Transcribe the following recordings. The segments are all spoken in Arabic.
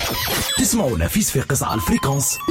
تسمعونا في صفاقس على الفريكونس 91.2.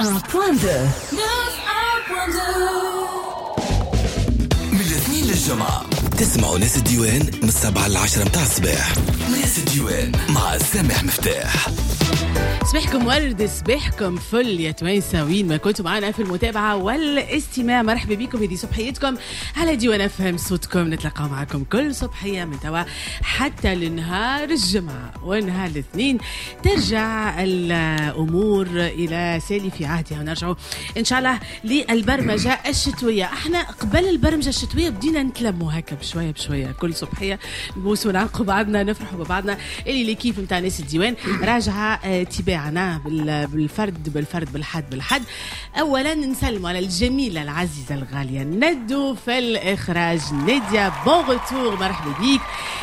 من الاثنين للجمعة تسمعوا ناس الديوان من 7 ل 10 متاع الصباح. ناس الديوان مع سامح مفتاح. صباحكم ورد، صباحكم فل يا توانسة، وين ما كنتوا معنا في المتابعة والاستماع. مرحبا بكم، هذه صبحيتكم على ديوان افهم صوتكم. نتلقى معكم كل صبحية من توا حتى لنهار الجمعة، ونهار الاثنين ترجع الأمور إلى سالف عهدها، ونرجعوا إن شاء الله للبرمجة الشتوية. احنا قبل البرمجة الشتوية بدينا نتلموا هكا بشوية بشوية، كل صبحية نبوسوا نعقوا بعضنا، نفرحوا ببعضنا. اللي ليكيف متاع ناس الديوان راجعة تباعنا بالفرد بالحد. اولا نسلموا على الجميله العزيزه الغاليه ندو في الاخراج. ناديه بون روتور، مرحبا بيك.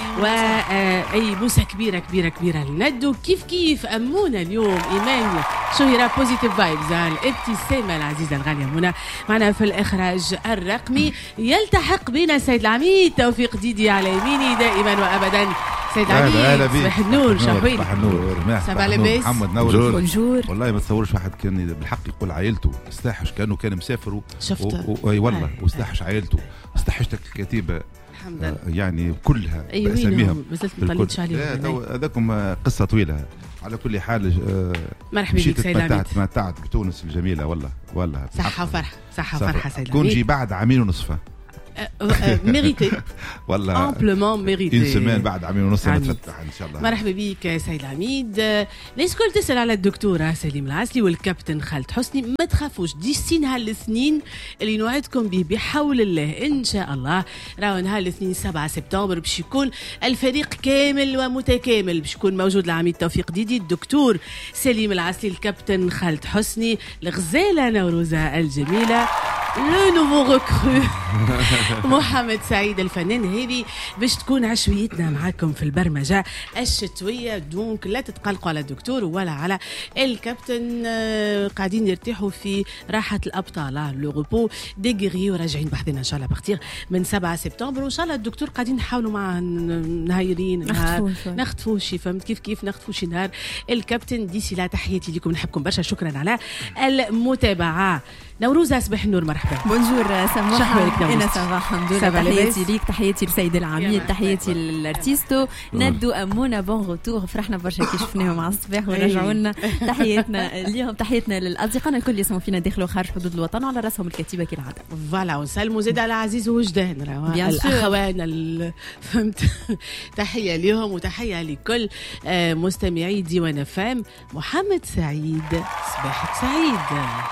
واي بوسه كبيره لندو. كيف امونا اليوم ايمان شهيره بوزيتيف فايبز، الابتسامه العزيزه الغاليه منى معنا في الاخراج الرقمي. يلتحق بنا السيد العميد توفيق ديدي على يميني دائما وابدا. سيد العميد صباح النور، شحويل صباح النور، صباح لاباس، محمد نور. بونجور. والله ما تصورش واحد كان بالحق يقول عائلته استحش كانه كان مسافر شفت اي والله واستحش عائلته، استحشتك الكتيبه الحمد لله يعني كلها باساميها. مازلت ما طلعتش عليهم. هذاكم قصه طويله. على كل حال مرحبا بك سيد العميد. تمتعت بتونس الجميله والله صحه وفرحه سيد العميد. كون جي بعد عامين ونصف ميريتي والله امبلومون ميريتي. سمان بعد عامين ونص نتفتح ان شاء الله. مرحبا بك سيد العميد. الناس الكل تسال على الدكتوره سليم العسلي والكابتن خالد حسني. ما تخافوش، دي سي نهار الاثنين اللي نوعدكم به بحول الله ان شاء الله. راهو نهار الاثنين 7 سبتمبر باش يكون الفريق كامل ومتكامل، باش يكون موجود العميد توفيق ديدي، الدكتور سليم العسلي، الكابتن خالد حسني، الغزاله نوروزه الجميله، لو نوفو ريكرو محمد سعيد الفنان. هذه باش تكون عشويتنا معاكم في البرمجة الشتوية. دونك لا تتقلقوا على الدكتور ولا على الكابتن، قاعدين يرتاحوا في راحة الأبطال، لو روبو ديغري، وراجعين بحثنا إن شاء الله بختير من 7 سبتمبر. وإن شاء الله الدكتور قاعدين نحاولوا معاه نهايرين نخطفوا شي، فهمت كيف نخطفوا شي نهار الكابتن. ديسي لا تحياتي لكم، نحبكم برشا، شكرا على المتابعة. نوروز صباح النور، مرحبا. بونجور سماح. انا صباح الحمد لله. تحياتي ليك، تحياتي لسيد العميد، تحياتي للارتيستو ندو امونا بون روتور. فرحنا برشا كي شفناهم على الصباح ورجعوا لنا. تحياتنا اليوم، تحياتنا للاصدقاء الكل اللي يسمعوا فينا داخل وخارج حدود الوطن، وعلى راسهم الكتيبه كالعاده. فوالا، ونسلموا زيد على عزيز وجدان الاخوان فهمت. تحيه لهم وتحيه لكل مستمعي ديوان فام. محمد سعيد، صباحك سعيد.